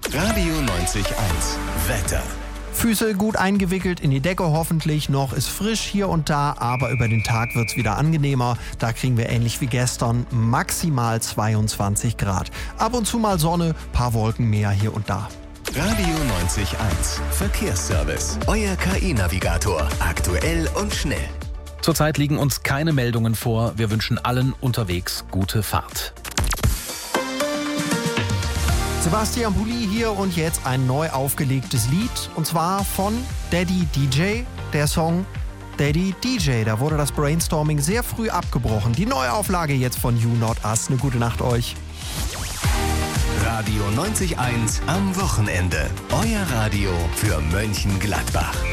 Radio 90.1 Wetter. Füße gut eingewickelt in die Decke hoffentlich, noch ist frisch hier und da, aber über den Tag wird's wieder angenehmer. Da kriegen wir ähnlich wie gestern maximal 22 Grad. Ab und zu mal Sonne, paar Wolken mehr hier und da. Radio 90.1 Verkehrsservice. Euer KI-Navigator. Aktuell und schnell. Zurzeit liegen uns keine Meldungen vor. Wir wünschen allen unterwegs gute Fahrt. Sebastian Pulli hier und jetzt ein neu aufgelegtes Lied, und zwar von Daddy DJ, der Song Daddy DJ. Da wurde das Brainstorming sehr früh abgebrochen. Die Neuauflage jetzt von You Not Us. Eine gute Nacht euch. Radio 90.1 am Wochenende. Euer Radio für Mönchengladbach.